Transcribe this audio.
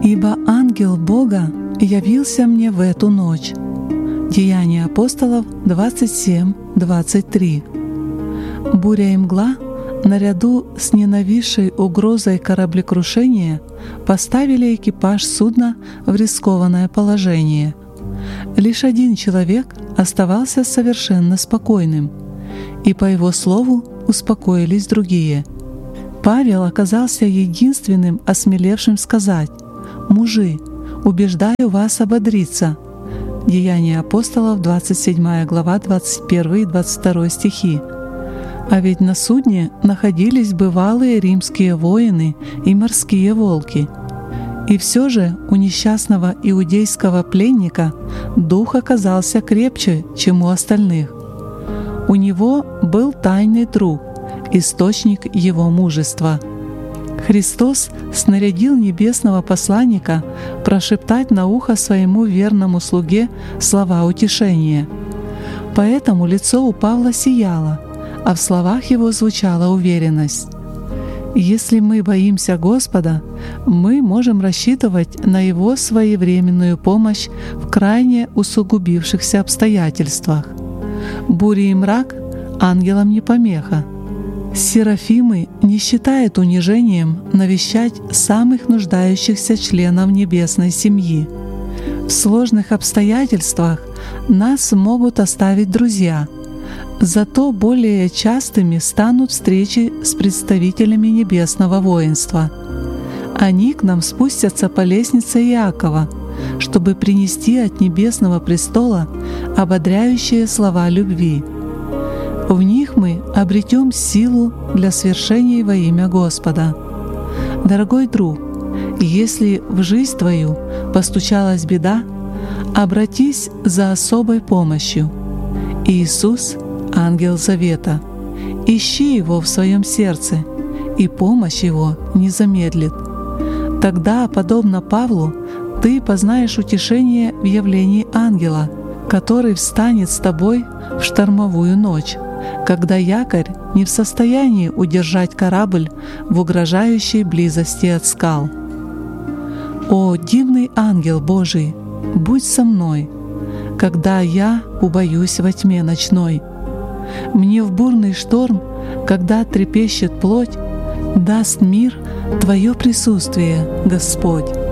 «Ибо ангел Бога явился мне в эту ночь». Деяния апостолов 27:23. Буря и мгла наряду с ненависшей угрозой кораблекрушения поставили экипаж судна в рискованное положение. Лишь один человек оставался совершенно спокойным, и по его слову успокоились другие. Павел оказался единственным осмелевшим сказать: «Мужи, убеждаю вас ободриться». Деяния апостолов 27 глава 21 и 22 стихи. А ведь на судне находились бывалые римские воины и морские волки. И все же у несчастного иудейского пленника дух оказался крепче, чем у остальных. У него был тайный друг, источник его мужества. Христос снарядил небесного посланника прошептать на ухо своему верному слуге слова утешения. Поэтому лицо у Павла сияло, а в словах его звучала уверенность. Если мы боимся Господа, мы можем рассчитывать на Его своевременную помощь в крайне усугубившихся обстоятельствах. Бури и мрак ангелам не помеха. Серафимы не считают унижением навещать самых нуждающихся членов небесной семьи. В сложных обстоятельствах нас могут оставить друзья, зато более частыми станут встречи с представителями небесного воинства. Они к нам спустятся по лестнице Иакова, чтобы принести от небесного престола ободряющие слова любви. В них мы обретем силу для свершений во имя Господа. Дорогой друг, если в жизнь твою постучалась беда, обратись за особой помощью. Иисус — ангел завета. Ищи Его в своем сердце, и помощь Его не замедлит. Тогда, подобно Павлу, ты познаешь утешение в явлении ангела, который встанет с тобой в штормовую ночь, когда якорь не в состоянии удержать корабль в угрожающей близости от скал. О, дивный ангел Божий, будь со мной, когда я убоюсь во тьме ночной. Мне в бурный шторм, когда трепещет плоть, даст мир Твое присутствие, Господь.